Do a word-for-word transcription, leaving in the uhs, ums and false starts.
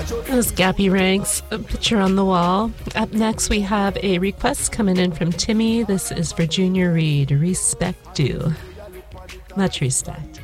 Those Gappy Ranks, a picture on the wall. Up next, we have a request coming in from Timmy. This is for Junior Reid. Respect due. Much respect.